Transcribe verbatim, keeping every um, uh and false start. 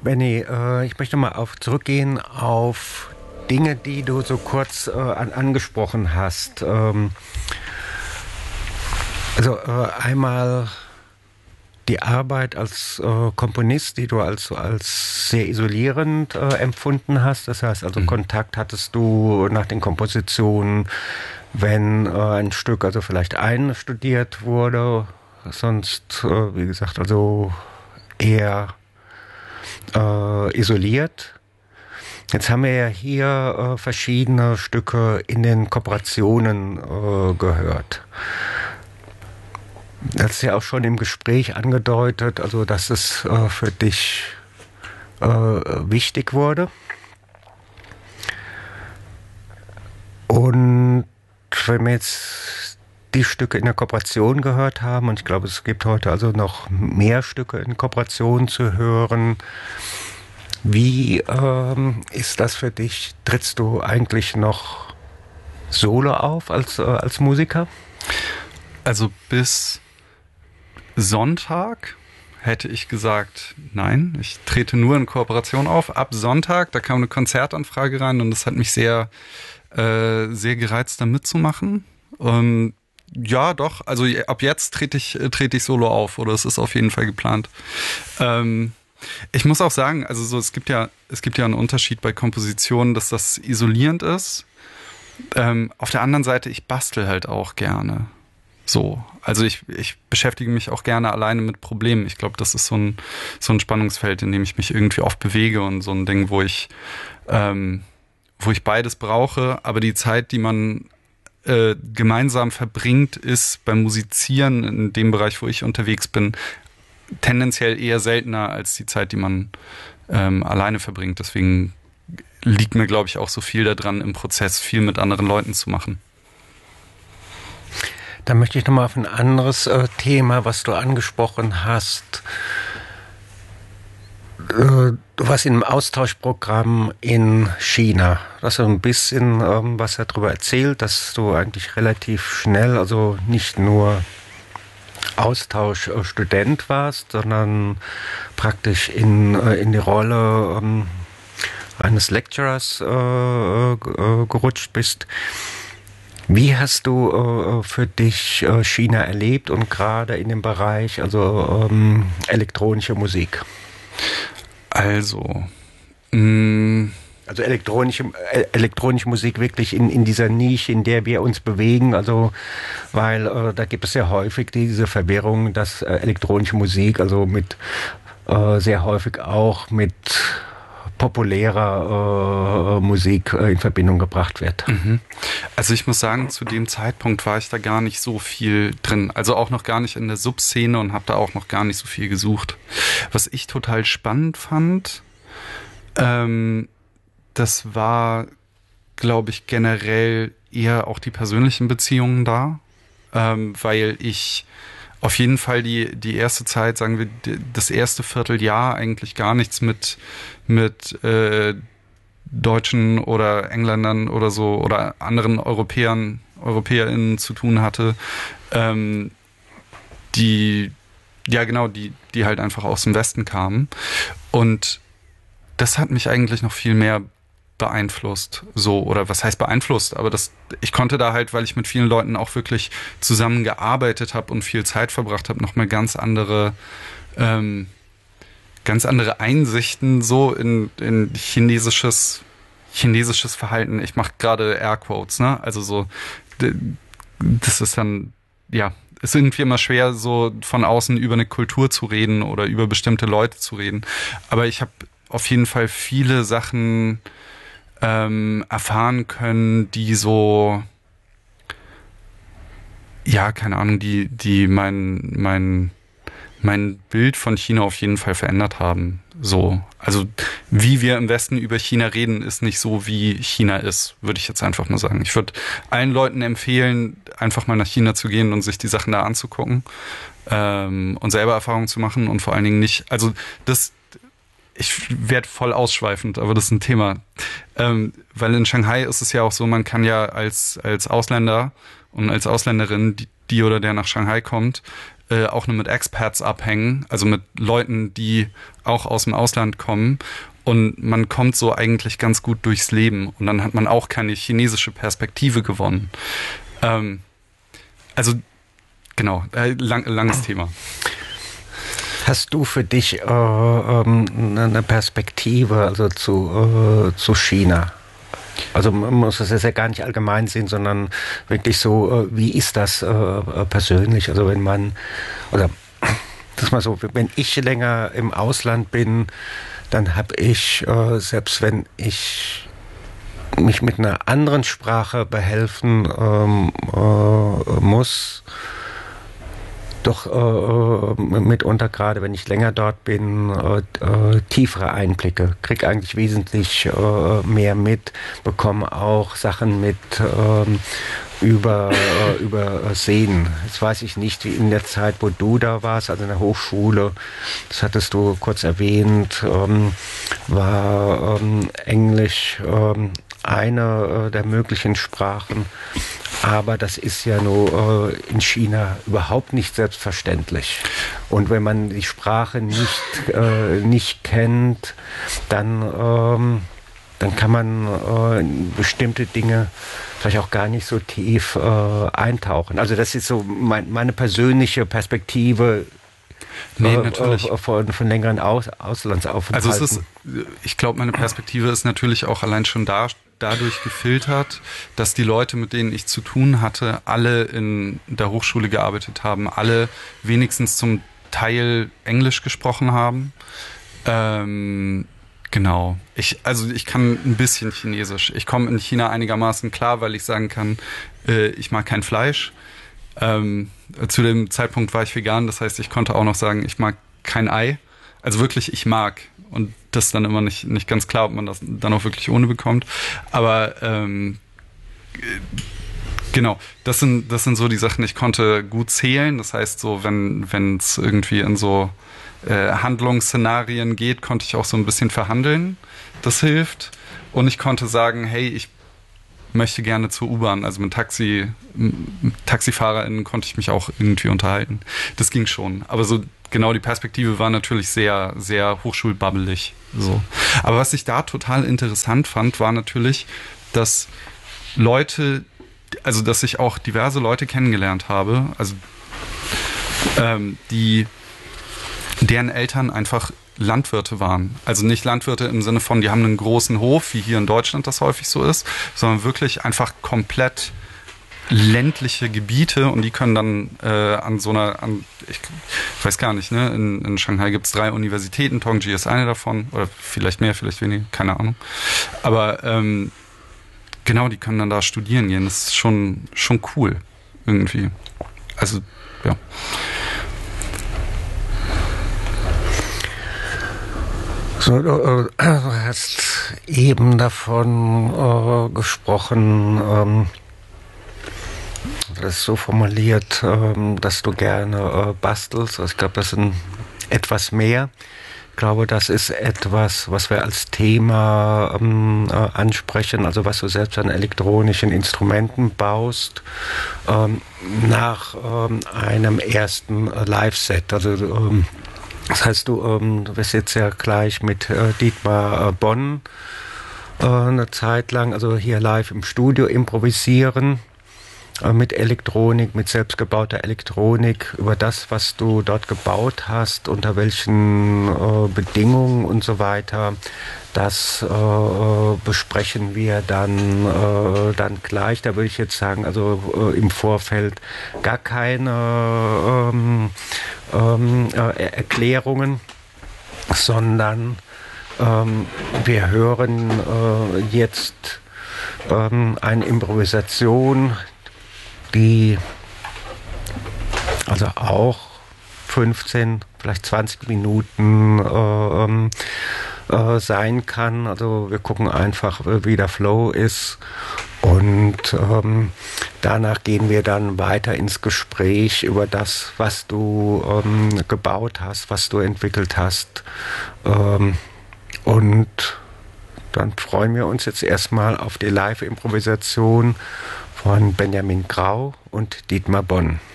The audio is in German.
Benny, äh, ich möchte mal auf, zurückgehen auf Dinge, die du so kurz äh, an, angesprochen hast. Ähm, also äh, einmal die Arbeit als äh, Komponist, die du als, als sehr isolierend äh, empfunden hast. Das heißt also, mhm. Kontakt hattest du nach den Kompositionen, wenn äh, ein Stück also vielleicht einstudiert wurde, sonst, äh, wie gesagt, also eher äh, isoliert. Jetzt haben wir ja hier äh, verschiedene Stücke in den Kooperationen äh, gehört. Das ist ja auch schon im Gespräch angedeutet, also dass es äh, für dich äh, wichtig wurde. Und wenn wir jetzt die Stücke in der Kooperation gehört haben, und ich glaube, es gibt heute also noch mehr Stücke in Kooperation zu hören, wie ähm, ist das für dich? Trittst du eigentlich noch solo auf als, äh, als Musiker? Also bis Sonntag hätte ich gesagt, nein, ich trete nur in Kooperation auf. Ab Sonntag, da kam eine Konzertanfrage rein und das hat mich sehr, äh, sehr gereizt, da mitzumachen. Und ja, doch, also ab jetzt trete ich, trete ich solo auf, oder es ist auf jeden Fall geplant. Ähm, ich muss auch sagen, also so, es gibt ja, es gibt ja einen Unterschied bei Kompositionen, dass das isolierend ist. Ähm, auf der anderen Seite, ich bastel halt auch gerne. So, also ich, ich beschäftige mich auch gerne alleine mit Problemen. Ich glaube, das ist so ein, so ein Spannungsfeld, in dem ich mich irgendwie oft bewege und so ein Ding, wo ich, ähm, wo ich beides brauche. Aber die Zeit, die man äh, gemeinsam verbringt, ist beim Musizieren in dem Bereich, wo ich unterwegs bin, tendenziell eher seltener als die Zeit, die man ähm, alleine verbringt. Deswegen liegt mir, glaube ich, auch so viel daran, im Prozess viel mit anderen Leuten zu machen. Da möchte ich nochmal auf ein anderes äh, Thema, was du angesprochen hast. Äh, du warst in einem Austauschprogramm in China. Du hast so ein bisschen ähm, was darüber erzählt, dass du eigentlich relativ schnell, also nicht nur Austauschstudent warst, sondern praktisch in, äh, in die Rolle ähm, eines Lecturers äh, äh, gerutscht bist. Wie hast du äh, für dich äh, China erlebt und gerade in dem Bereich, also ähm, elektronische Musik? Also, mh, also elektronische, äh, elektronische Musik wirklich in, in dieser Nische, in der wir uns bewegen, also weil äh, da gibt es ja häufig diese Verwirrung, dass äh, elektronische Musik also mit äh, sehr häufig auch mit populärer äh, Musik äh, in Verbindung gebracht wird. Mhm. Also ich muss sagen, zu dem Zeitpunkt war ich da gar nicht so viel drin. Also auch noch gar nicht in der Subszene und habe da auch noch gar nicht so viel gesucht. Was ich total spannend fand, ähm, das war, glaube ich, generell eher auch die persönlichen Beziehungen da, ähm, weil ich auf jeden Fall die, die erste Zeit, sagen wir, das erste Vierteljahr eigentlich gar nichts mit, mit äh, Deutschen oder Engländern oder so oder anderen Europäern, EuropäerInnen zu tun hatte, ähm, die, ja genau, die, die halt einfach aus dem Westen kamen. Und das hat mich eigentlich noch viel mehr beeinflusst, so, oder was heißt beeinflusst, aber das, ich konnte da halt, weil ich mit vielen Leuten auch wirklich zusammengearbeitet habe und viel Zeit verbracht habe, nochmal ganz andere, ähm, ganz andere Einsichten so in, in chinesisches, chinesisches Verhalten. Ich mache gerade Airquotes, ne, also so, das ist dann, ja, es ist irgendwie immer schwer, so von außen über eine Kultur zu reden oder über bestimmte Leute zu reden, aber ich habe auf jeden Fall viele Sachen ähm, erfahren können, die so, ja, keine Ahnung, die, die mein, mein, mein Bild von China auf jeden Fall verändert haben. So, also wie wir im Westen über China reden, ist nicht so, wie China ist, würde ich jetzt einfach mal sagen. Ich würde allen Leuten empfehlen, einfach mal nach China zu gehen und sich die Sachen da anzugucken ähm, und selber Erfahrungen zu machen und vor allen Dingen nicht, also das, ich werde voll ausschweifend, aber das ist ein Thema. Ähm, weil in Shanghai ist es ja auch so, man kann ja als, als Ausländer und als Ausländerin, die, die oder der nach Shanghai kommt, äh, auch nur mit Expats abhängen, also mit Leuten, die auch aus dem Ausland kommen. Und man kommt so eigentlich ganz gut durchs Leben. Und dann hat man auch keine chinesische Perspektive gewonnen. Ähm, also, genau, äh, lang, langes Thema. Hast du für dich äh, ähm, eine Perspektive also zu, äh, zu China? Also man muss das ja gar nicht allgemein sehen, sondern wirklich so, äh, wie ist das äh, persönlich? Also wenn man, oder das mal so, wenn ich länger im Ausland bin, dann habe ich, äh, selbst wenn ich mich mit einer anderen Sprache behelfen ähm, äh, muss, doch äh, mitunter, gerade wenn ich länger dort bin, äh, äh, tiefere Einblicke. Krieg eigentlich wesentlich äh, mehr mit, bekomme auch Sachen mit ähm, über, äh, über Sehen. Jetzt weiß ich nicht, wie in der Zeit, wo du da warst, also in der Hochschule, das hattest du kurz erwähnt, ähm, war ähm, Englisch ähm, eine äh, der möglichen Sprachen. Aber das ist ja nur äh, in China überhaupt nicht selbstverständlich. Und wenn man die Sprache nicht, äh, nicht kennt, dann, ähm, dann kann man äh, in bestimmte Dinge vielleicht auch gar nicht so tief äh, eintauchen. Also das ist so mein, meine persönliche Perspektive. Nee, natürlich. Von, von längeren Aus, Auslandsaufenthalten. Also es ist, ich glaube, meine Perspektive ist natürlich auch allein schon da, dadurch gefiltert, dass die Leute, mit denen ich zu tun hatte, alle in der Hochschule gearbeitet haben, alle wenigstens zum Teil Englisch gesprochen haben. Ähm, genau. Ich, also ich kann ein bisschen Chinesisch. Ich komme in China einigermaßen klar, weil ich sagen kann, äh, ich mag kein Fleisch. Ähm, zu dem Zeitpunkt war ich vegan, das heißt, ich konnte auch noch sagen, ich mag kein Ei. Also wirklich, ich mag. Und das ist dann immer nicht, nicht ganz klar, ob man das dann auch wirklich ohne bekommt. Aber ähm, genau, das sind, das sind so die Sachen, ich konnte gut zählen. Das heißt, so wenn wenn es irgendwie in so äh, Handlungsszenarien geht, konnte ich auch so ein bisschen verhandeln. Das hilft. Und ich konnte sagen, hey, ich möchte gerne zur U-Bahn. Also mit Taxi, mit TaxifahrerInnen konnte ich mich auch irgendwie unterhalten. Das ging schon. Aber so genau, die Perspektive war natürlich sehr, sehr hochschulbabbelig. So. Aber was ich da total interessant fand, war natürlich, dass Leute, also dass ich auch diverse Leute kennengelernt habe, also ähm, die, deren Eltern einfach Landwirte waren. Also nicht Landwirte im Sinne von, die haben einen großen Hof, wie hier in Deutschland das häufig so ist, sondern wirklich einfach komplett ländliche Gebiete und die können dann äh, an so einer, an, ich weiß gar nicht, ne, in, in Shanghai gibt es drei Universitäten, Tongji ist eine davon, oder vielleicht mehr, vielleicht weniger, keine Ahnung. Aber ähm, genau, die können dann da studieren gehen. Das ist schon, schon cool, irgendwie. Also, ja. So, du, äh, du hast eben davon äh, gesprochen, ähm, das ist so formuliert, ähm, dass du gerne äh, bastelst. Also ich glaube, das sind etwas mehr. Ich glaube, das ist etwas, was wir als Thema ähm, äh, ansprechen, also was du selbst an elektronischen Instrumenten baust, ähm, nach ähm, einem ersten äh, Live-Set. Also ähm, das heißt, du, ähm, du wirst jetzt ja gleich mit äh, Dietmar äh, Bonn äh, eine Zeit lang, also hier live im Studio improvisieren äh, mit Elektronik, mit selbstgebauter Elektronik, über das, was du dort gebaut hast, unter welchen äh, Bedingungen und so weiter. Das äh, besprechen wir dann, äh, dann gleich. Da würde ich jetzt sagen, also äh, im Vorfeld gar keine ähm, ähm, äh, Erklärungen, sondern ähm, wir hören äh, jetzt ähm, eine Improvisation, die also auch fünfzehn, vielleicht zwanzig Minuten äh, ähm, äh, sein kann. Also wir gucken einfach, wie der Flow ist und ähm, danach gehen wir dann weiter ins Gespräch über das, was du ähm, gebaut hast, was du entwickelt hast. Ähm, und dann freuen wir uns jetzt erstmal auf die Live-Improvisation von Benjamin Grau und Dietmar Bonn.